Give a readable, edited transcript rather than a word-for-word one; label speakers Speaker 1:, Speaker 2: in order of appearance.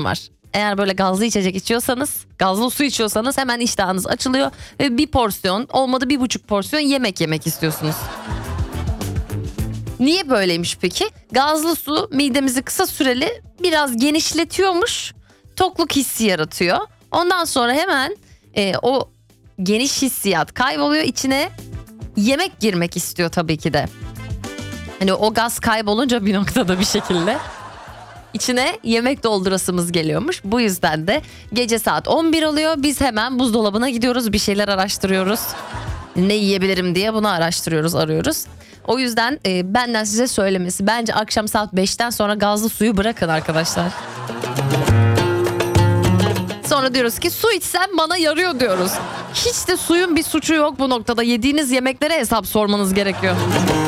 Speaker 1: var. Eğer böyle gazlı içecek içiyorsanız, gazlı su içiyorsanız hemen iştahınız açılıyor ve bir porsiyon, olmadı 1,5 porsiyon yemek istiyorsunuz. Niye böyleymiş peki? Gazlı su midemizi kısa süreli biraz genişletiyormuş, tokluk hissi yaratıyor. Ondan sonra hemen o geniş hissiyat kayboluyor, içine yemek girmek istiyor tabii ki de. Hani o gaz kaybolunca bir noktada bir şekilde içine yemek doldurasımız geliyormuş. Bu yüzden de gece saat 11 oluyor. Biz hemen buzdolabına gidiyoruz, bir şeyler araştırıyoruz. Ne yiyebilirim diye bunu araştırıyoruz, arıyoruz. O yüzden benden size söylemesi, bence akşam saat 5'ten sonra gazlı suyu bırakın arkadaşlar. Sonra diyoruz ki su içsem bana yarıyor diyoruz. Hiç de suyun bir suçu yok bu noktada. Yediğiniz yemeklere hesap sormanız gerekiyor.